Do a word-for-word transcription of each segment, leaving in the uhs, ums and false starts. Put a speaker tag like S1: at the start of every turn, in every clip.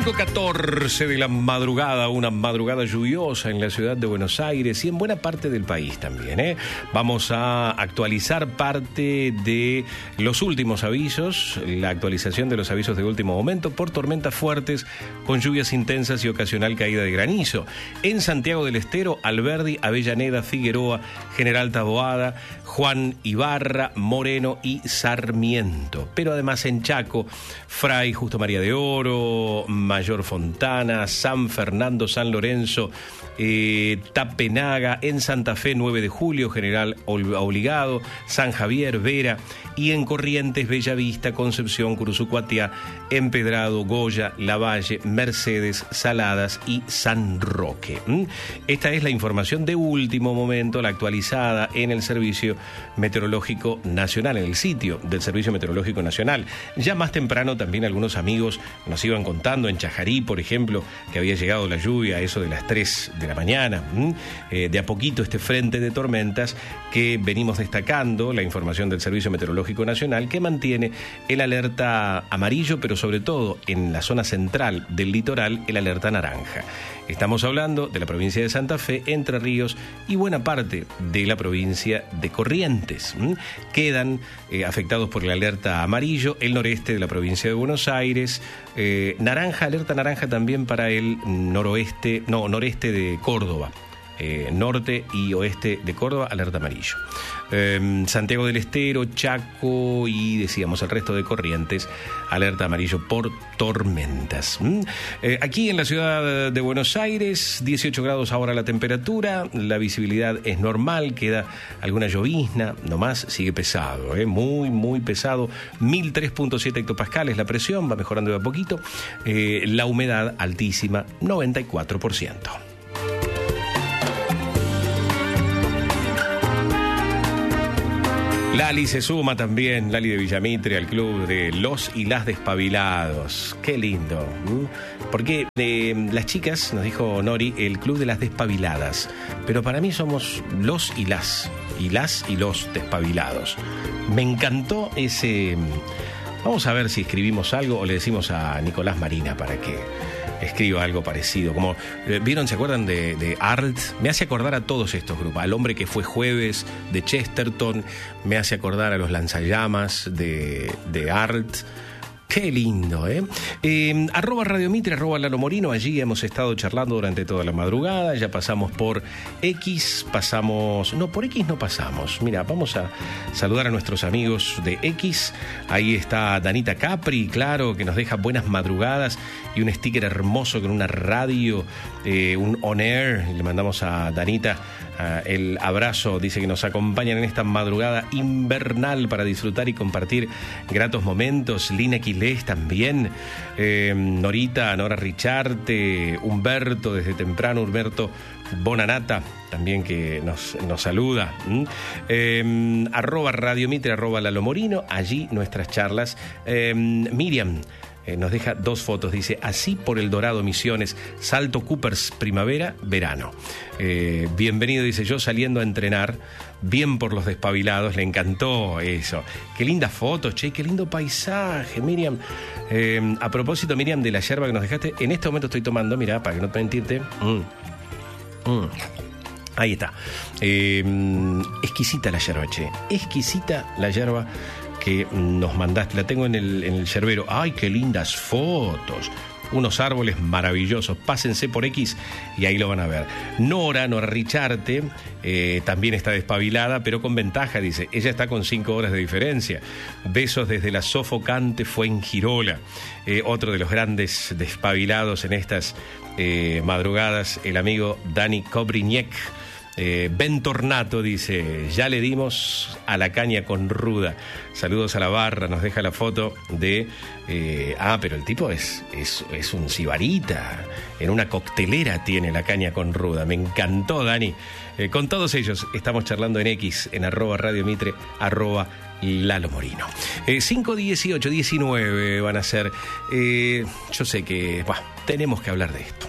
S1: catorce de la madrugada, una madrugada lluviosa en la ciudad de Buenos Aires y en buena parte del país también, ¿eh? Vamos a actualizar parte de los últimos avisos, la actualización de los avisos de último momento por tormentas fuertes con lluvias intensas y ocasional caída de granizo. En Santiago del Estero, Alberdi, Avellaneda, Figueroa, General Taboada, Juan Ibarra, Moreno y Sarmiento. Pero además en Chaco, Fray Justo María de Oro, Mayor Fontana, San Fernando, San Lorenzo, eh, Tapenaga, en Santa Fe, nueve de julio, General Obligado, San Javier, Vera, y en Corrientes, Bellavista, Concepción, Curuzucuatiá, Empedrado, Goya, Lavalle, Mercedes, Saladas y San Roque. ¿Mm? Esta es la información de último momento, la actualizada en el Servicio Meteorológico Nacional, en el sitio del Servicio Meteorológico Nacional. Ya más temprano también algunos amigos nos iban contando en Chajarí, por ejemplo, que había llegado la lluvia a eso de las tres de la mañana. ¿Mm? Eh, de a poquito este frente de tormentas que venimos destacando, la información del Servicio Meteorológico Nacional, que mantiene el alerta amarillo, pero sobre todo en la zona central del litoral, el alerta naranja. Estamos hablando de la provincia de Santa Fe, Entre Ríos y buena parte de la provincia de Corrientes. ¿Mm? Quedan eh, afectados por el alerta amarillo el noreste de la provincia de Buenos Aires, eh, naranja, alerta naranja también para el noroeste, no, noreste de Córdoba. Eh, norte y oeste de Córdoba, alerta amarillo. Eh, Santiago del Estero, Chaco y decíamos el resto de Corrientes, alerta amarillo por tormentas. ¿Mm? Eh, aquí en la ciudad de Buenos Aires, dieciocho grados ahora la temperatura, la visibilidad es normal, queda alguna llovizna, nomás sigue pesado, ¿eh? muy, muy pesado, mil tres punto siete hectopascales la presión, va mejorando de a poquito, eh, la humedad altísima, noventa y cuatro por ciento. Lali se suma también, Lali de Villamitre, al club de los y las despabilados. Qué lindo. ¿Mm? Porque eh, las chicas, nos dijo Nori, el club de las despabiladas. Pero para mí somos los y las, y las y los despabilados. Me encantó ese... Vamos a ver si escribimos algo o le decimos a Nicolás Marina para que escriba algo parecido. Como, ¿vieron? ¿Se acuerdan de, de Arlt? Me hace acordar a todos estos grupos. Al hombre que fue Jueves de Chesterton, me hace acordar a los lanzallamas de, de Arlt. Qué lindo, ¿eh? eh arroba Radio Mitre, arroba Lalo Morino. Allí hemos estado charlando durante toda la madrugada. Ya pasamos por X, pasamos... No, por X no pasamos. Mira, vamos a saludar a nuestros amigos de X. Ahí está Danita Capri, claro, que nos deja buenas madrugadas y un sticker hermoso con una radio, eh, un on air. Le mandamos a Danita uh, el abrazo. Dice que nos acompañan en esta madrugada invernal para disfrutar y compartir gratos momentos. Lina Quilés también, eh, Norita, Nora Richarte, Humberto desde temprano, Humberto Bonanata también que nos, nos saluda. ¿Mm? Eh, arroba Radio Mitre, arroba Lalo Morino, allí nuestras charlas. Eh, Miriam Eh, nos deja dos fotos, dice, así por el Dorado Misiones, Salto Coopers, primavera, verano. Eh, bienvenido, dice, yo saliendo a entrenar, bien por los despabilados, le encantó eso. Qué lindas fotos, che, qué lindo paisaje, Miriam. Eh, a propósito, Miriam, de la yerba que nos dejaste, en este momento estoy tomando, mira, para que no te mentirte. Mm. Mm. Ahí está. Eh, exquisita la yerba, che, exquisita la yerba que nos mandaste, la tengo en el, en el yerbero. ¡Ay, qué lindas fotos! Unos árboles maravillosos. Pásense por X y ahí lo van a ver. Nora, Nora Richarte, eh, también está despabilada, pero con ventaja, dice. Ella está con cinco horas de diferencia. Besos desde la sofocante Fuengirola. Eh, otro de los grandes despabilados en estas eh, madrugadas, el amigo Dani Kobriñek. Eh, Ben Tornato dice, ya le dimos a la caña con ruda. Saludos a la barra, nos deja la foto de... Eh, ah, pero el tipo es, es, es un sibarita. En una coctelera tiene la caña con ruda. Me encantó, Dani. Eh, con todos ellos estamos charlando en X, en arroba Radio Mitre, arroba Lalo Morino. Eh, cinco, dieciocho, diecinueve van a ser. Eh, yo sé que bah, tenemos que hablar de esto.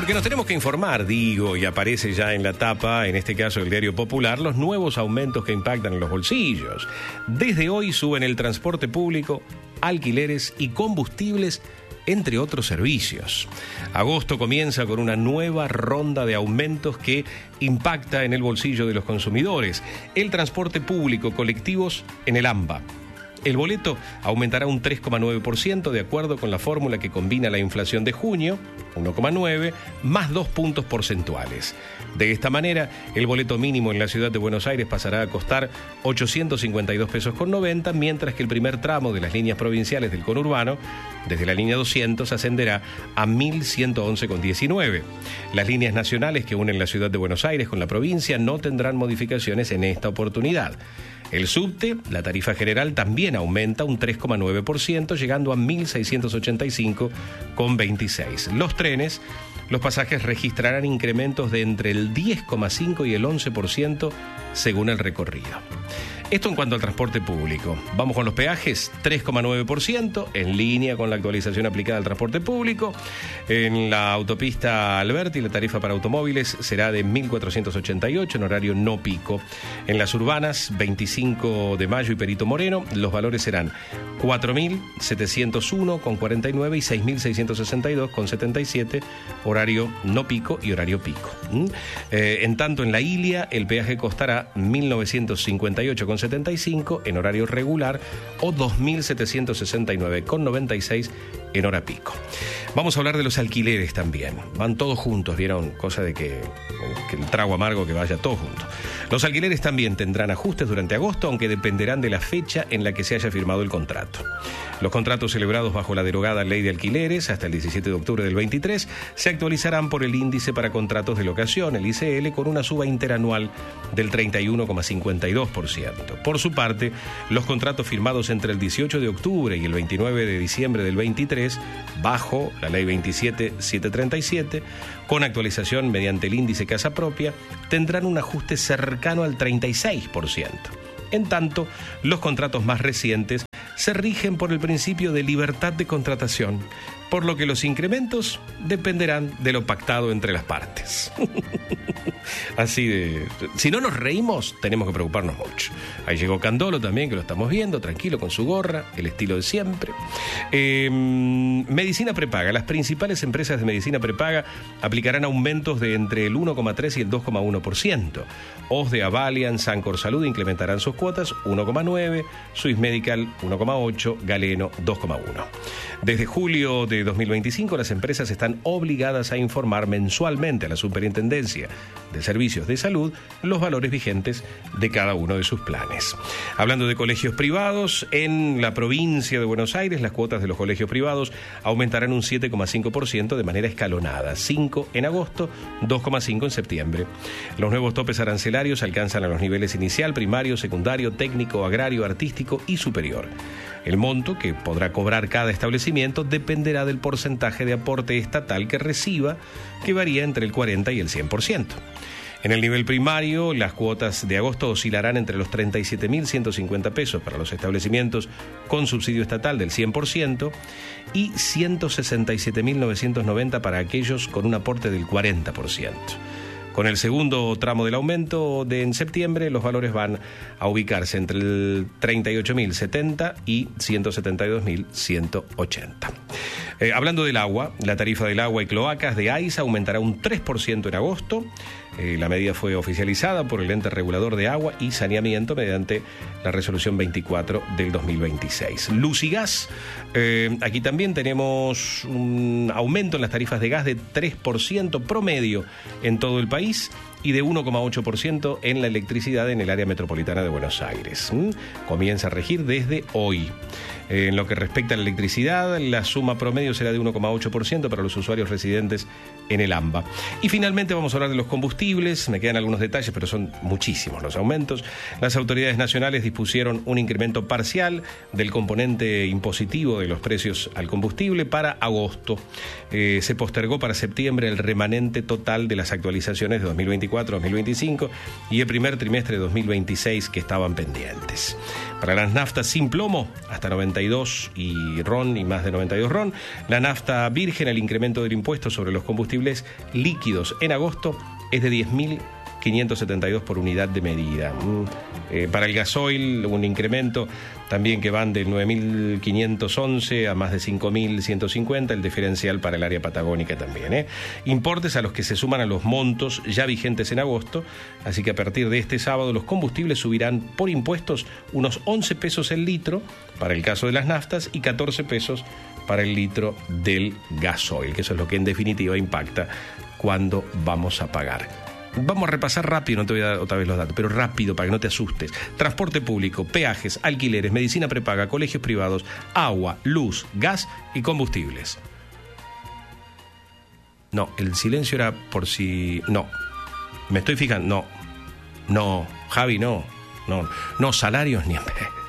S1: Porque nos tenemos que informar, digo, y aparece ya en la tapa, en este caso el Diario Popular, los nuevos aumentos que impactan en los bolsillos. Desde hoy suben el transporte público, alquileres y combustibles, entre otros servicios. Agosto comienza con una nueva ronda de aumentos que impacta en el bolsillo de los consumidores. El transporte público, colectivos en el AMBA. El boleto aumentará un tres coma nueve por ciento de acuerdo con la fórmula que combina la inflación de junio, uno coma nueve, más dos puntos porcentuales. De esta manera, el boleto mínimo en la ciudad de Buenos Aires pasará a costar ochocientos cincuenta y dos pesos con noventa, mientras que el primer tramo de las líneas provinciales del conurbano, desde la línea doscientos, ascenderá a mil ciento once con diecinueve. Las líneas nacionales que unen la ciudad de Buenos Aires con la provincia no tendrán modificaciones en esta oportunidad. El subte, la tarifa general, también aumenta un tres coma nueve por ciento, llegando a mil seiscientos ochenta y cinco con veintiséis. Los trenes, los pasajes registrarán incrementos de entre el diez coma cinco y el once por ciento según el recorrido. Esto en cuanto al transporte público. Vamos con los peajes, tres coma nueve por ciento, en línea con la actualización aplicada al transporte público. En la autopista Alberti, la tarifa para automóviles será de mil cuatrocientos ochenta y ocho en horario no pico. En las urbanas, veinticinco de mayo y Perito Moreno, los valores serán cuatro mil setecientos uno con cuarenta y nueve y seis mil seiscientos sesenta y dos con setenta y siete, horario no pico y horario pico. ¿Mm? Eh, en tanto, en la Ilia, el peaje costará mil novecientos cincuenta y ocho con setenta y cinco en horario regular o dos mil setecientos sesenta y nueve con noventa y seis en hora pico. Vamos a hablar de los alquileres también. Van todos juntos, ¿vieron? Cosa de que, que el trago amargo que vaya todo junto. Los alquileres también tendrán ajustes durante agosto, aunque dependerán de la fecha en la que se haya firmado el contrato. Los contratos celebrados bajo la derogada Ley de Alquileres hasta el diecisiete de octubre del veintitrés se actualizarán por el índice para contratos de locación, el I C L, con una suba interanual del treinta y uno coma cincuenta y dos por ciento. Por su parte, los contratos firmados entre el dieciocho de octubre y el veintinueve de diciembre del veintitrés, bajo la Ley veintisiete mil setecientos treinta y siete, con actualización mediante el índice Casa Propia, tendrán un ajuste cercano al treinta y seis por ciento. En tanto, los contratos más recientes se rigen por el principio de libertad de contratación, por lo que los incrementos dependerán de lo pactado entre las partes. Así de... Si no nos reímos, tenemos que preocuparnos mucho. Ahí llegó Candolo también, que lo estamos viendo, tranquilo con su gorra, el estilo de siempre. Eh, medicina prepaga. Las principales empresas de medicina prepaga aplicarán aumentos de entre el uno coma tres y el dos coma uno por ciento. OSDE, Avalian, Sancor Salud incrementarán sus cuotas uno coma nueve, Swiss Medical uno coma ocho, Galeno dos coma uno. Desde julio de dos mil veinticinco, las empresas están obligadas a informar mensualmente a la Superintendencia de Servicios de Salud los valores vigentes de cada uno de sus planes. Hablando de colegios privados, en la provincia de Buenos Aires, las cuotas de los colegios privados aumentarán un siete coma cinco por ciento de manera escalonada, cinco en agosto, dos coma cinco en septiembre. Los nuevos topes arancelarios alcanzan a los niveles inicial, primario, secundario, técnico, agrario, artístico y superior. El monto que podrá cobrar cada establecimiento dependerá del porcentaje de aporte estatal que reciba, que varía entre el cuarenta y el cien por ciento. En el nivel primario, las cuotas de agosto oscilarán entre los treinta y siete mil ciento cincuenta pesos para los establecimientos con subsidio estatal del cien por ciento y ciento sesenta y siete mil novecientos noventa para aquellos con un aporte del cuarenta por ciento. Con el segundo tramo del aumento de en septiembre, los valores van a ubicarse entre el treinta y ocho mil setenta y ciento setenta y dos mil ciento ochenta. Eh, hablando del agua, la tarifa del agua y cloacas de AISA aumentará un tres por ciento en agosto. Eh, la medida fue oficializada por el ente regulador de agua y saneamiento mediante la resolución veinticuatro del dos mil veintiséis. Luz y gas, eh, aquí también tenemos un aumento en las tarifas de gas de tres por ciento promedio en todo el país y de uno coma ocho por ciento en la electricidad en el área metropolitana de Buenos Aires. ¿Mm? Comienza a regir desde hoy. En lo que respecta a la electricidad, la suma promedio será de uno coma ocho por ciento para los usuarios residentes en el AMBA. Y finalmente vamos a hablar de los combustibles. Me quedan algunos detalles, pero son muchísimos los aumentos. Las autoridades nacionales dispusieron un incremento parcial del componente impositivo de los precios al combustible para agosto. Eh, se postergó para septiembre el remanente total de las actualizaciones de dos mil veinticuatro veinticuatro a dos mil veinticinco y el primer trimestre de dos mil veintiséis que estaban pendientes. Para las naftas sin plomo, hasta noventa y dos y ron y más de noventa y dos ron, la nafta virgen, el incremento del impuesto sobre los combustibles líquidos en agosto es de diez mil quinientos setenta y dos por unidad de medida. Mm. Eh, para el gasoil, un incremento también que van de nueve mil quinientos once a más de cinco mil ciento cincuenta, el diferencial para el área patagónica también. ¿eh? Importes a los que se suman a los montos ya vigentes en agosto, así que a partir de este sábado los combustibles subirán por impuestos unos once pesos el litro para el caso de las naftas y catorce pesos para el litro del gasoil, que eso es lo que en definitiva impacta cuando vamos a pagar. Vamos a repasar rápido, no te voy a dar otra vez los datos, pero rápido para que no te asustes. Transporte público, peajes, alquileres, medicina prepaga, colegios privados, agua, luz, gas y combustibles. No, el silencio era por si... No, me estoy fijando, no, no, Javi, no, no, no, salarios ni en...